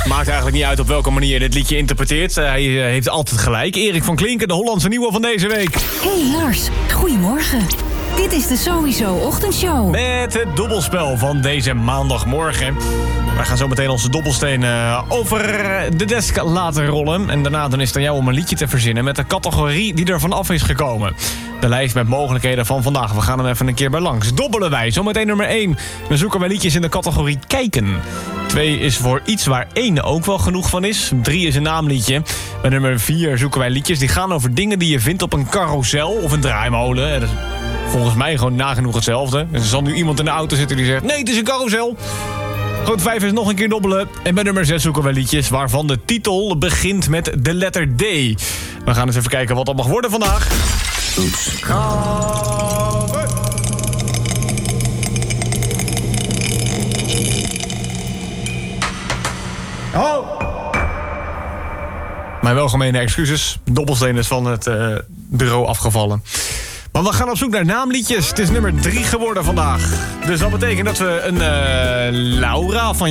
Maakt eigenlijk niet uit op welke manier je dit liedje interpreteert. Hij heeft altijd gelijk. Erik van Klinken, de Hollandse nieuwe van deze week. Hey Lars, goedemorgen. Dit is de Sowieso Ochtendshow. Met het dobbelspel van deze maandagmorgen. We gaan zo meteen onze dobbelsteen over de desk laten rollen. En daarna dan is het aan jou om een liedje te verzinnen met de categorie die er vanaf is gekomen. De lijst met mogelijkheden van vandaag. We gaan hem even een keer bij langs. Dobbelen wij. Zometeen nummer 1. Dan zoeken wij liedjes in de categorie kijken. 2 is voor iets waar 1 ook wel genoeg van is. 3 is een naamliedje. Bij nummer 4 zoeken wij liedjes die gaan over dingen die je vindt op een carousel of een draaimolen. Dat is volgens mij gewoon nagenoeg hetzelfde. Dus er zal nu iemand in de auto zitten die zegt: nee, het is een carousel. Goed, 5 is nog een keer dobbelen. En bij nummer 6 zoeken we liedjes waarvan de titel begint met de letter D. We gaan eens even kijken wat dat mag worden vandaag. Oeps. Oh! Mijn welgemeende excuses. Dobbelsteen is van het bureau afgevallen. Maar we gaan op zoek naar naamliedjes. Het is nummer 3 geworden vandaag. Dus dat betekent dat we een Laura van